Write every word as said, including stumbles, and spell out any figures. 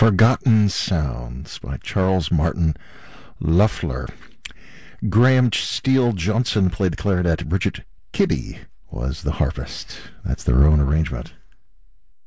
Forgotten Sounds by Charles Martin Loeffler. Graham Steele Johnson played the clarinet. Bridget Kibbe was the harpist. That's their own arrangement.